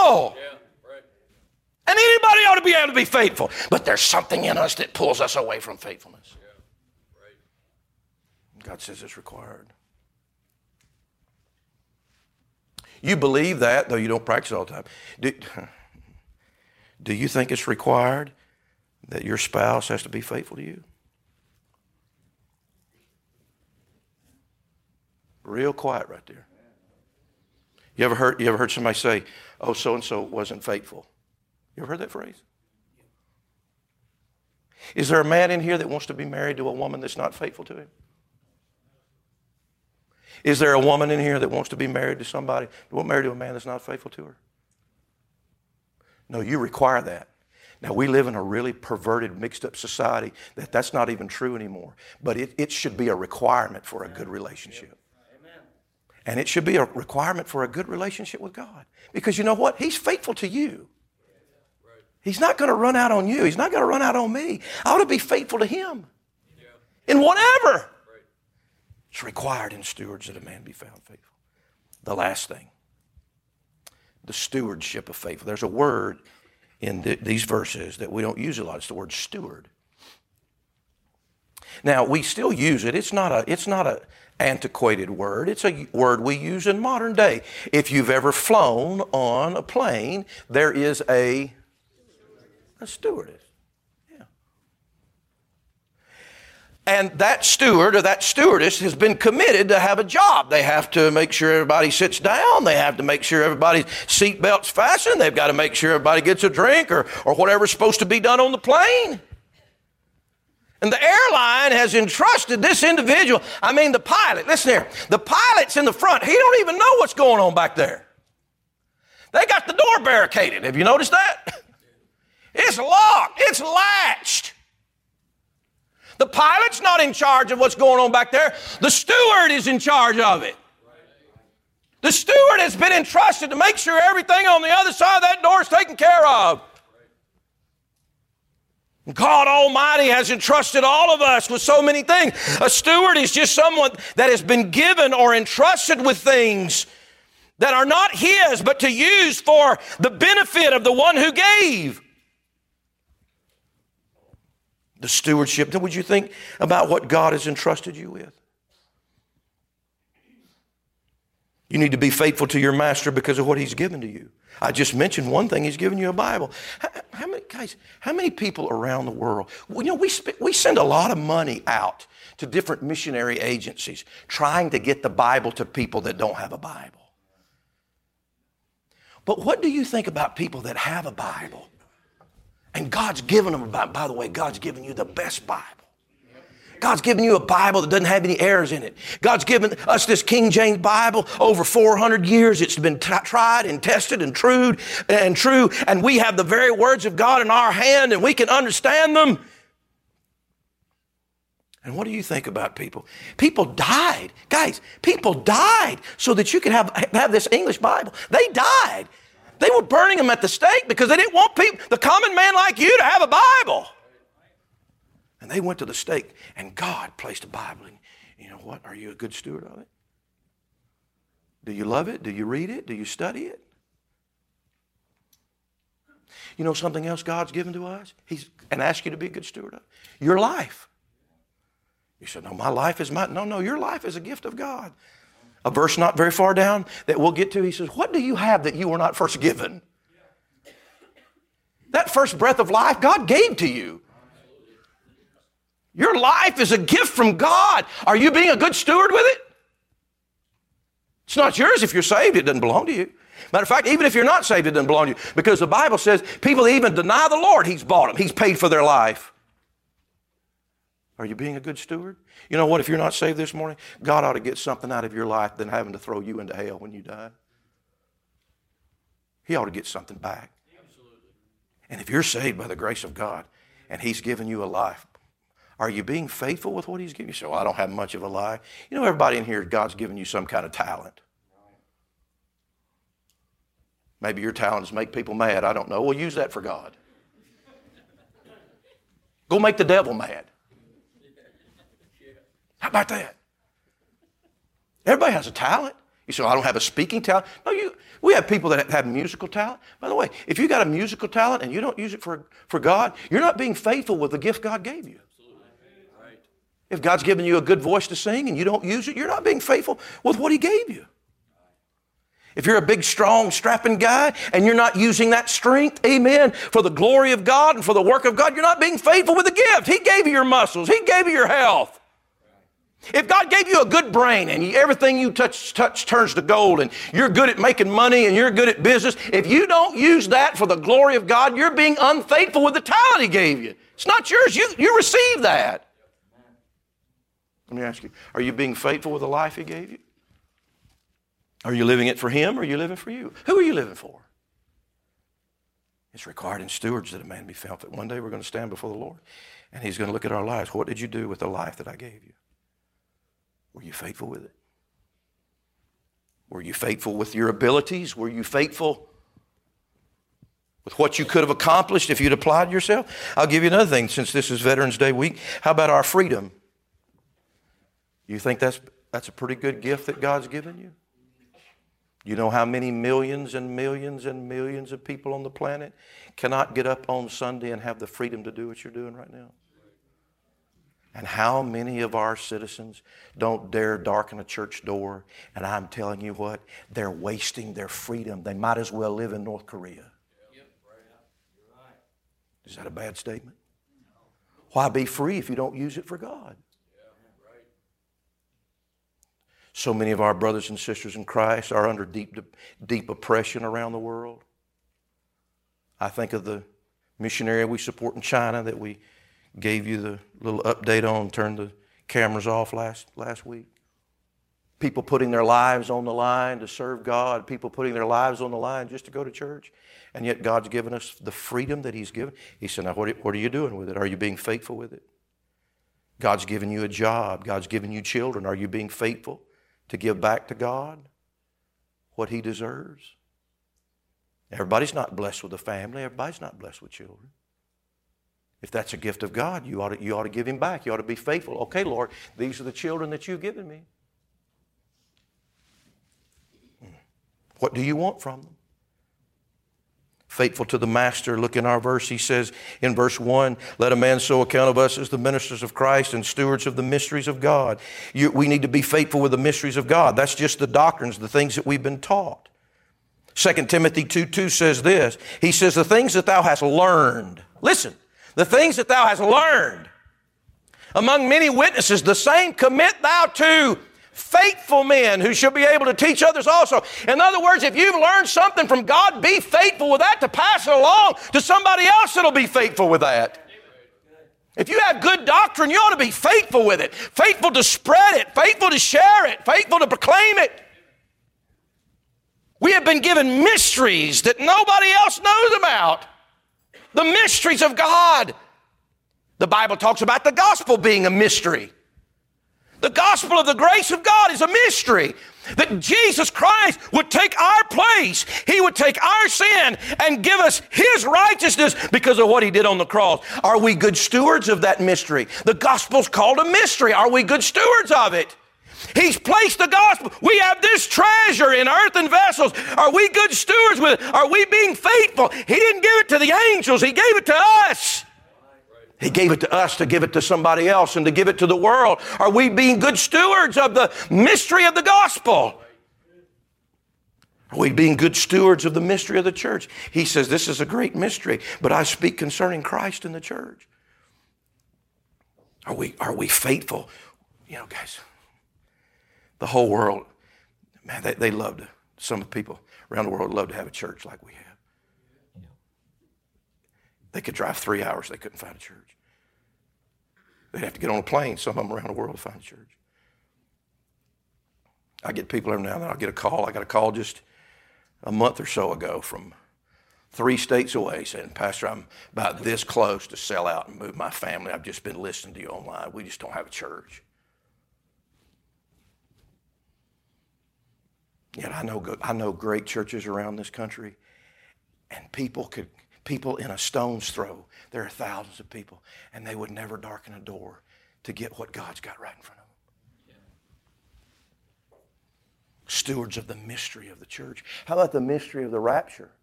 faithful. And anybody ought to be able to be faithful. But there's something in us that pulls us away from faithfulness. God says it's required. You believe that, though you don't practice it all the time. Do you think it's required that your spouse has to be faithful to you? Real quiet right there. You ever heard somebody say, "Oh, so-and-so wasn't faithful"? You ever heard that phrase? Is there a man in here that wants to be married to a woman that's not faithful to him? Is there a woman in here that wants to be married to somebody, married to a man that's not faithful to her? No, you require that. Now, we live in a really perverted, mixed-up society that's not even true anymore. But it should be a requirement for a good relationship. And it should be a requirement for a good relationship with God. Because you know what? He's faithful to you. He's not going to run out on you. He's not going to run out on me. I ought to be faithful to him in whatever. It's required in stewards that a man be found faithful. The last thing, the stewardship of faithful. There's a word in these verses that we don't use a lot. It's the word steward. Now, we still use it. It's not a antiquated word. It's a word we use in modern day. If you've ever flown on a plane, there is a stewardess. Yeah. And that steward or that stewardess has been committed to have a job. They have to make sure everybody sits down. They have to make sure everybody's seatbelt's fastened. They've got to make sure everybody gets a drink or whatever's supposed to be done on the plane. And the airline has entrusted this individual, the pilot, listen here, the pilot's in the front. He don't even know what's going on back there. They got the door barricaded. Have you noticed that? It's locked. It's latched. The pilot's not in charge of what's going on back there. The steward is in charge of it. The steward has been entrusted to make sure everything on the other side of that door is taken care of. God Almighty has entrusted all of us with so many things. A steward is just someone that has been given or entrusted with things that are not his, but to use for the benefit of the one who gave. The stewardship. Then would you think about what God has entrusted you with? You need to be faithful to your master because of what he's given to you. I just mentioned one thing. He's given you a Bible. How many people around the world, we send a lot of money out to different missionary agencies trying to get the Bible to people that don't have a Bible. But what do you think about people that have a Bible? And God's given them a Bible. By the way, God's given you the best Bible. God's given you a Bible that doesn't have any errors in it. God's given us this King James Bible over 400 years. It's been tried and tested and true. And we have the very words of God in our hand and we can understand them. And what do you think about people? People died. Guys, people died so that you could have this English Bible. They died. They were burning them at the stake because they didn't want the common man like you to have a Bible. And they went to the stake, and God placed a Bible in. You know what? Are you a good steward of it? Do you love it? Do you read it? Do you study it? You know something else God's given to us? And asked you to be a good steward of? Your life. You said, no, my life is mine. No, your life is a gift of God. A verse not very far down that we'll get to, he says, what do you have that you were not first given? That first breath of life God gave to you. Your life is a gift from God. Are you being a good steward with it? It's not yours if you're saved. It doesn't belong to you. Matter of fact, even if you're not saved, it doesn't belong to you. Because the Bible says people even deny the Lord, he's bought them. He's paid for their life. Are you being a good steward? You know what? If you're not saved this morning, God ought to get something out of your life than having to throw you into hell when you die. He ought to get something back. Absolutely. And if you're saved by the grace of God and he's given you a life, are you being faithful with what he's given you? So I don't have much of a life. You know, everybody in here, God's given you some kind of talent. Maybe your talent is make people mad. I don't know. Well, use that for God. Go make the devil mad. How about that? Everybody has a talent. You say, well, I don't have a speaking talent. No, we have people that have musical talent. By the way, if you got a musical talent and you don't use it for God, you're not being faithful with the gift God gave you. If God's given you a good voice to sing and you don't use it, you're not being faithful with what He gave you. If you're a big, strong, strapping guy and you're not using that strength, amen, for the glory of God and for the work of God, you're not being faithful with the gift. He gave you your muscles. He gave you your health. If God gave you a good brain and everything you touch turns to gold and you're good at making money and you're good at business, if you don't use that for the glory of God, you're being unfaithful with the talent He gave you. It's not yours. You receive that. Let me ask you, are you being faithful with the life He gave you? Are you living it for Him or are you living for you? Who are you living for? It's required in stewards that a man be found fit. One day we're going to stand before the Lord and He's going to look at our lives. What did you do with the life that I gave you? Were you faithful with it? Were you faithful with your abilities? Were you faithful with what you could have accomplished if you'd applied yourself? I'll give you another thing since this is Veterans Day week. How about our freedom? You think that's a pretty good gift that God's given you? You know how many millions and millions and millions of people on the planet cannot get up on Sunday and have the freedom to do what you're doing right now? And how many of our citizens don't dare darken a church door? And I'm telling you what, they're wasting their freedom. They might as well live in North Korea. Is that a bad statement? Why be free if you don't use it for God? So many of our brothers and sisters in Christ are under deep oppression around the world. I think of the missionary we support in China that we gave you the little update on, turned the cameras off last week. People putting their lives on the line to serve God. People putting their lives on the line just to go to church. And yet God's given us the freedom that He's given. He said, now what are you doing with it? Are you being faithful with it? God's given you a job. God's given you children. Are you being faithful to give back to God what He deserves? Everybody's not blessed with a family. Everybody's not blessed with children. If that's a gift of God, you ought to give Him back. You ought to be faithful. Okay, Lord, these are the children that You've given me. What do you want from them? Faithful to the master. Look in our verse. He says in verse 1, let a man so account of us as the ministers of Christ and stewards of the mysteries of God. We need to be faithful with the mysteries of God. That's just the doctrines, the things that we've been taught. 2 Timothy 2:2 says this. He says, the things that thou hast learned. Listen, the things that thou hast learned among many witnesses, the same commit thou to faithful men who shall be able to teach others also. In other words, if you've learned something from God, be faithful with that to pass it along to somebody else that'll be faithful with that. If you have good doctrine, you ought to be faithful with it. Faithful to spread it. Faithful to share it. Faithful to proclaim it. We have been given mysteries that nobody else knows about. The mysteries of God. The Bible talks about the gospel being a mystery. The gospel of the grace of God is a mystery. That Jesus Christ would take our place. He would take our sin and give us His righteousness because of what He did on the cross. Are we good stewards of that mystery? The gospel's called a mystery. Are we good stewards of it? He's placed the gospel. We have this treasure in earthen vessels. Are we good stewards with it? Are we being faithful? He didn't give it to the angels. He gave it to us. He gave it to us to give it to somebody else and to give it to the world. Are we being good stewards of the mystery of the gospel? Are we being good stewards of the mystery of the church? He says this is a great mystery, but I speak concerning Christ and the church. Are we faithful? You know, guys, the whole world, man, they love to, some people around the world love to have a church like we have. They could drive 3 hours, they couldn't find a church. They'd have to get on a plane, some of them around the world, to find a church. I get people every now and then, I'll get a call. I got a call just a month or so ago from 3 states away saying, Pastor, I'm about this close to sell out and move my family. I've just been listening to you online. We just don't have a church. Yet I know great churches around this country, and people in a stone's throw, there are thousands of people, and they would never darken a door to get what God's got right in front of them. Stewards of the mystery of the church. How about the mystery of the rapture?